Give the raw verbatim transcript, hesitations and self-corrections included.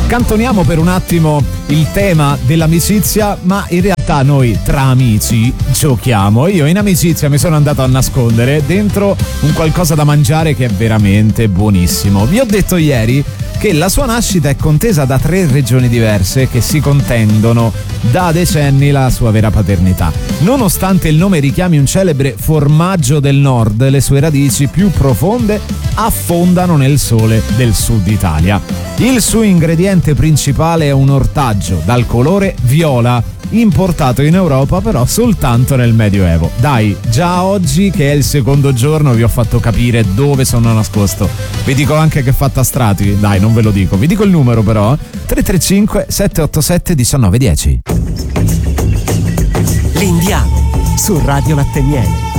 Scantoniamo per un attimo il tema dell'amicizia, ma in realtà noi tra amici giochiamo. Io in amicizia mi sono andato a nascondere dentro un qualcosa da mangiare che è veramente buonissimo. Vi ho detto ieri che la sua nascita è contesa da tre regioni diverse che si contendono da decenni la sua vera paternità. Nonostante il nome richiami un celebre formaggio del nord, le sue radici più profonde affondano nel sole del sud Italia. Il suo ingrediente principale è un ortaggio dal colore viola, importato in Europa però soltanto nel Medioevo. Dai, già oggi che è il secondo giorno vi ho fatto capire dove sono nascosto. Vi dico anche che è fatta a strati, dai, non ve lo dico. Vi dico il numero però, tre tre cinque sette otto sette uno nove uno zero. L'Indiano su Radio Latte Miele.